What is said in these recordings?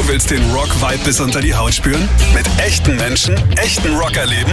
willst den Rock-Vibe bis unter die Haut spüren? Mit echten Menschen, echten Rock erleben?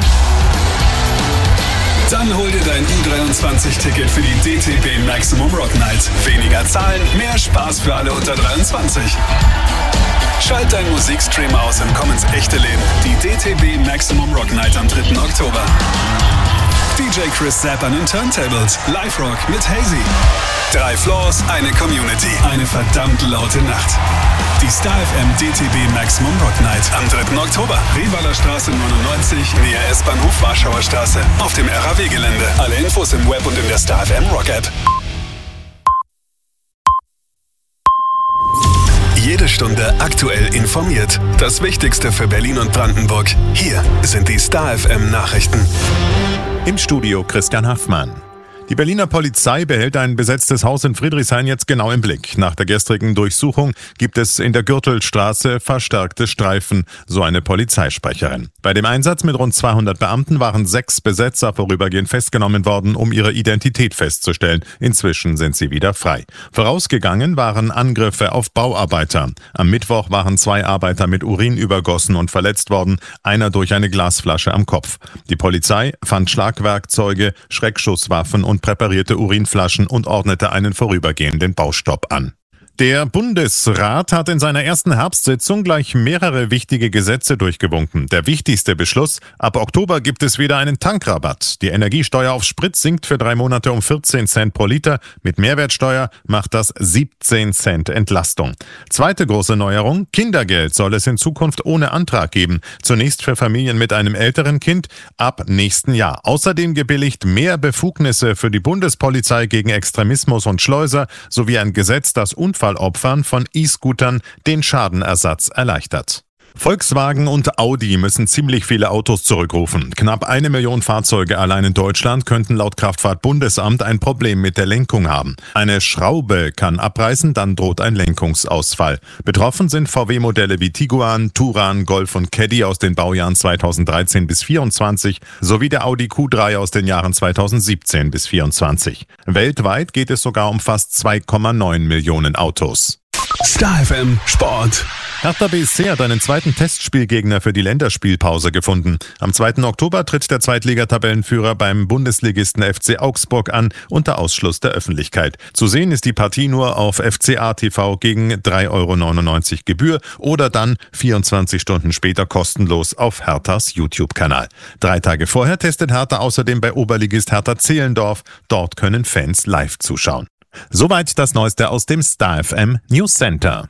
Dann hol dir dein U23-Ticket für die DTB Maximum Rock Night. Weniger Zahlen, mehr Spaß für alle unter 23. Schalt deinen Musikstream aus und komm ins echte Leben. Die DTB Maximum Rock Night am 3. Oktober. DJ Chris Zapp an den Turntables. Live-Rock mit Hazy. 3 Floors, eine Community. Eine verdammt laute Nacht. Die Star FM DTB Maximum Rock Night am 3. Oktober. Revaler Straße 99, näher S-Bahnhof Warschauer Straße. Auf dem RAW-Gelände. Alle Infos im Web und in der Star FM Rock App. Jede Stunde aktuell informiert. Das Wichtigste für Berlin und Brandenburg. Hier sind die Star FM Nachrichten. Im Studio Christian Haffmann. Die Berliner Polizei behält ein besetztes Haus in Friedrichshain jetzt genau im Blick. Nach der gestrigen Durchsuchung gibt es in der Gürtelstraße verstärkte Streifen, so eine Polizeisprecherin. Bei dem Einsatz mit rund 200 Beamten waren 6 Besetzer vorübergehend festgenommen worden, um ihre Identität festzustellen. Inzwischen sind sie wieder frei. Vorausgegangen waren Angriffe auf Bauarbeiter. Am Mittwoch waren 2 Arbeiter mit Urin übergossen und verletzt worden, einer durch eine Glasflasche am Kopf. Die Polizei fand Schlagwerkzeuge, Schreckschusswaffen und präparierte Urinflaschen und ordnete einen vorübergehenden Baustopp an. Der Bundesrat hat in seiner ersten Herbstsitzung gleich mehrere wichtige Gesetze durchgewunken. Der wichtigste Beschluss: ab Oktober gibt es wieder einen Tankrabatt. Die Energiesteuer auf Sprit sinkt für 3 Monate um 14 Cent pro Liter. Mit Mehrwertsteuer macht das 17 Cent Entlastung. Zweite große Neuerung: Kindergeld soll es in Zukunft ohne Antrag geben. Zunächst für Familien mit einem älteren Kind, ab nächsten Jahr. Außerdem gebilligt mehr Befugnisse für die Bundespolizei gegen Extremismus und Schleuser sowie ein Gesetz, das Unfallopfern von E-Scootern den Schadenersatz erleichtert. Volkswagen und Audi müssen ziemlich viele Autos zurückrufen. Knapp 1 Million Fahrzeuge allein in Deutschland könnten laut Kraftfahrtbundesamt ein Problem mit der Lenkung haben. Eine Schraube kann abreißen, dann droht ein Lenkungsausfall. Betroffen sind VW-Modelle wie Tiguan, Touran, Golf und Caddy aus den Baujahren 2013 bis 24 sowie der Audi Q3 aus den Jahren 2017 bis 24. Weltweit geht es sogar um fast 2,9 Millionen Autos. Star FM Sport. Hertha BSC hat einen zweiten Testspielgegner für die Länderspielpause gefunden. Am 2. Oktober tritt der Zweitligatabellenführer beim Bundesligisten FC Augsburg an, unter Ausschluss der Öffentlichkeit. Zu sehen ist die Partie nur auf FCA TV gegen 3,99 € Gebühr oder dann 24 Stunden später kostenlos auf Herthas YouTube-Kanal. 3 Tage vorher testet Hertha außerdem bei Oberligist Hertha Zehlendorf. Dort können Fans live zuschauen. Soweit das Neueste aus dem Star FM News Center.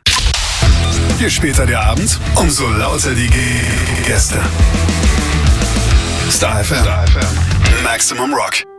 Je später der Abend, umso lauter die Gäste. Star FM. Maximum Rock.